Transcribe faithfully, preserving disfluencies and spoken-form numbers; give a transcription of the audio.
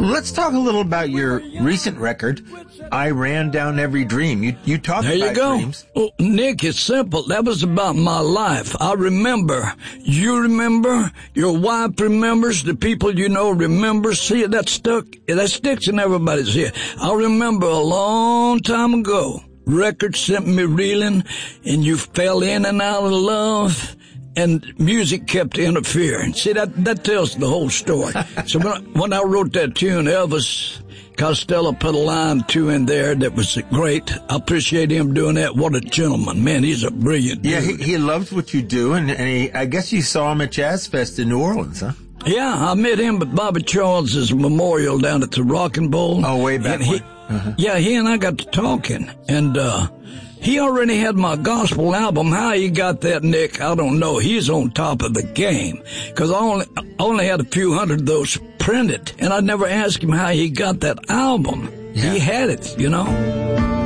let's talk a little about your recent record, I Ran Down Every Dream. You you talk there about you go. dreams. Well, Nick, it's simple. That was about my life. I remember. You remember. Your wife remembers. The people you know remember. See, that stuck. That sticks in everybody's head. I remember a long time ago, records sent me reeling, and you fell in and out of love. And music kept interfering. See, that, that tells the whole story. So when I, when I wrote that tune, Elvis Costello put a line, too, in there that was great. I appreciate him doing that. What a gentleman. Man, he's a brilliant dude. Yeah, he, he loves what you do, and, and he, I guess you saw him at Jazz Fest in New Orleans, huh? Yeah, I met him at Bobby Charles's memorial down at the Rockin' Bowl. Oh, way back and he, when. Uh-huh. Yeah, he and I got to talking, and uh he already had my gospel album. How he got that, Nick, I don't know. He's on top of the game, because I only, I only had a few hundred of those printed, and I never asked him how he got that album. Yeah. He had it, you know.